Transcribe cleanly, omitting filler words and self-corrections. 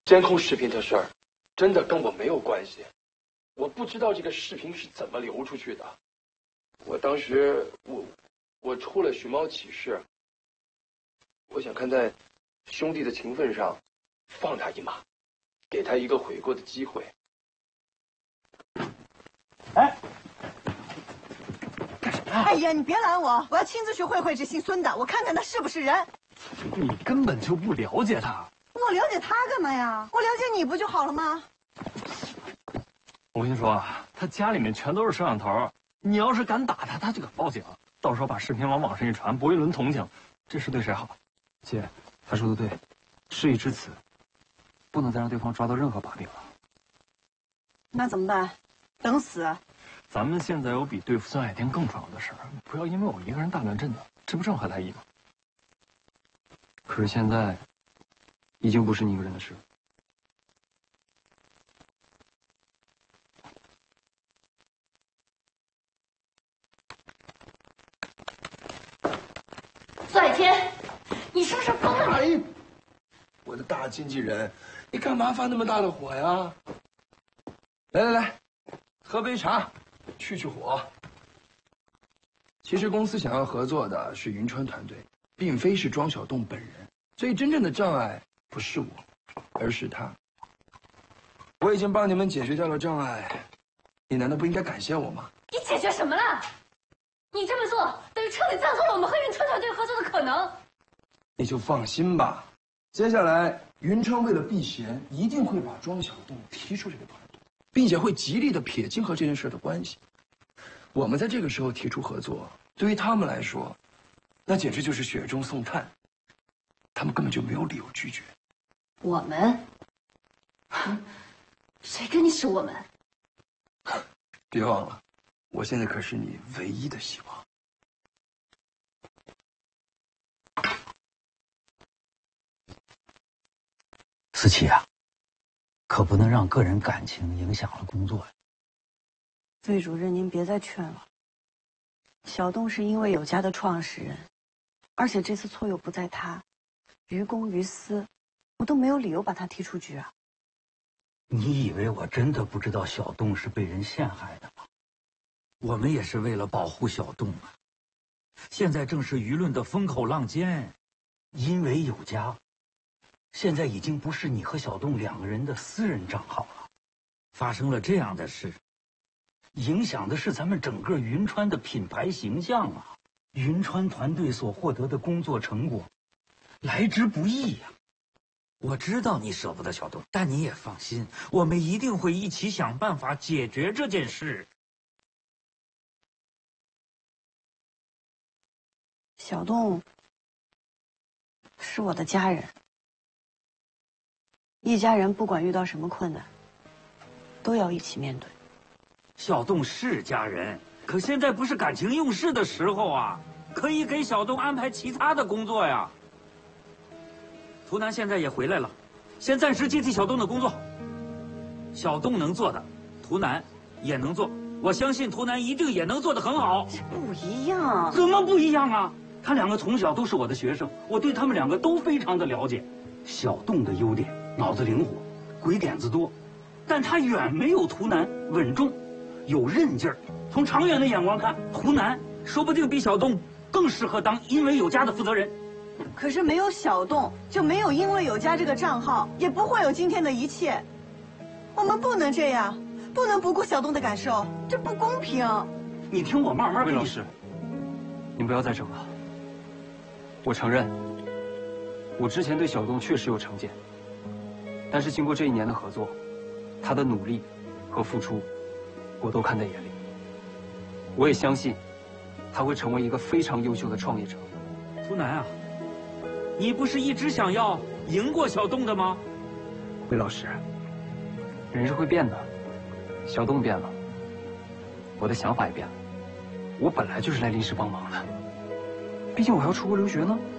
监控视频的事儿，真的跟我没有关系。我不知道这个视频是怎么流出去的。我当时我出了寻猫启事，我想看在兄弟的情分上放他一马，给他一个悔过的机会。 哎， 干什么呀？哎呀，你别拦我，我要亲自去会会这姓孙的，我看看他是不是人。 你根本就不了解他。 我了解他干嘛呀？我了解你不就好了吗？ 我跟你说啊，他家里面全都是摄像头，你要是敢打他，他就敢报警，到时候把视频往网上一传，博一轮同情，这是对谁好？ 姐，他说的对，事已至此，不能再让对方抓到任何把柄了。 那怎么办？等死？ 咱们现在有比对付孙海天更重要的事儿，不要因为我一个人大乱阵的，这不正合他意吗？ 可是现在，已经不是你一个人的事了。 孙海天，你是不是疯了？ 哎，我的大经纪人，你干嘛发那么大的火呀？来，喝杯茶，去火。其实公司想要合作的是云川团队，并非是庄小栋本人，所以真正的障碍不是我，而是他。我已经帮你们解决掉了障碍，你难道不应该感谢我吗？ 你解决什么了？你这么做等于彻底葬送了我们和云川团队合作的可能。 你就放心吧，接下来云川为了避嫌，一定会把庄小栋踢出这个团队，并且会极力的撇清和这件事的关系。我们在这个时候提出合作，对于他们来说，那简直就是雪中送炭，他们根本就没有理由拒绝。 我们？谁跟你是我们？ 别忘了，我现在可是你唯一的希望。 思琪啊，可不能让个人感情影响了工作呀。 魏主任，您别再劝了。小栋是因为有家的创始人，而且这次错又不在他，于公于私，我都没有理由把他踢出局啊。 你以为我真的不知道小栋是被人陷害的吗？我们也是为了保护小栋啊。现在正是舆论的风口浪尖，因为有家，现在已经不是你和小栋两个人的私人账号了。发生了这样的事，影响的是咱们整个云川的品牌形象啊！云川团队所获得的工作成果，来之不易呀。我知道你舍不得小栋，但你也放心，我们一定会一起想办法解决这件事。 小栋是我的家人，一家人不管遇到什么困难，都要一起面对。 小栋是家人，可现在不是感情用事的时候啊，可以给小栋安排其他的工作呀。图南现在也回来了，先暂时接替小栋的工作。小栋能做的，图南也能做，我相信图南一定也能做得很好。 这不一样。 怎么不一样啊？他两个从小都是我的学生，我对他们两个都非常的了解。小栋的优点，脑子灵活，鬼点子多，但他远没有图南稳重，有韧劲儿。从长远的眼光看，图南说不定比小栋更适合当因为有家的负责人。 可是没有小栋，就没有因为有家这个账号，也不会有今天的一切。我们不能这样，不能不顾小栋的感受，这不公平。 你听我慢慢跟你。 魏老师，您不要再争了。我承认，我之前对小栋确实有成见，但是经过这1年的合作，他的努力和付出，我都看在眼里。我也相信，他会成为一个非常优秀的创业者。 图南啊，你不是一直想要赢过小栋的吗？ 魏老师，人是会变的，小栋变了，我的想法也变了。我本来就是来临时帮忙的，毕竟我还要出国留学呢。